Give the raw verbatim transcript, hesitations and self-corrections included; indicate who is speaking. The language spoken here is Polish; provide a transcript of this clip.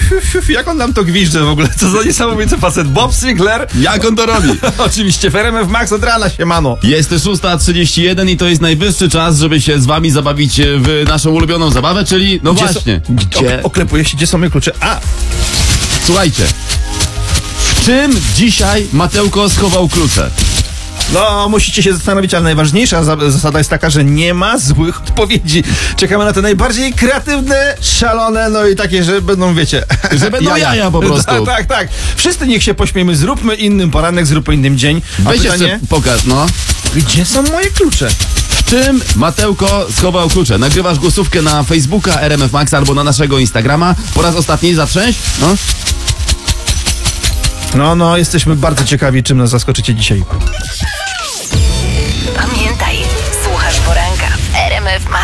Speaker 1: fiu, fiu, fiu, jak on nam to gwizdże w ogóle? Co za niesamowity facet. Bob Sinclair.
Speaker 2: Jak on to robi?
Speaker 1: Oczywiście, w R M F Max od rana, siemano.
Speaker 2: Jest szósta trzydzieści jeden i to jest najwyższy czas, żeby się z wami zabawić w naszą ulubioną zabawę, czyli no
Speaker 1: Gdzie
Speaker 2: właśnie.
Speaker 1: Są,
Speaker 2: Gdzie?
Speaker 1: O, oklepuję się, gdzie są moje klucze? A,
Speaker 2: Słuchajcie. W czym dzisiaj Mateuko schował klucze?
Speaker 1: no musicie się zastanowić, ale najważniejsza za- zasada jest taka, że nie ma złych odpowiedzi. Czekamy na te najbardziej kreatywne, szalone, no i takie, że będą, wiecie...
Speaker 2: Że będą jaja po prostu.
Speaker 1: Tak, tak, tak. Wszyscy niech się pośmiejmy, zróbmy innym poranek, zróbmy innym dzień. A
Speaker 2: Weź
Speaker 1: pytanie,
Speaker 2: jeszcze pokaż, no.
Speaker 1: gdzie są moje klucze?
Speaker 2: W czym Mateuko schował klucze? Nagrywasz głosówkę na Facebooka R M F Max albo na naszego Instagrama. Po raz ostatni zatrzęś? No.
Speaker 1: No, no, jesteśmy bardzo ciekawi, czym nas zaskoczycie dzisiaj.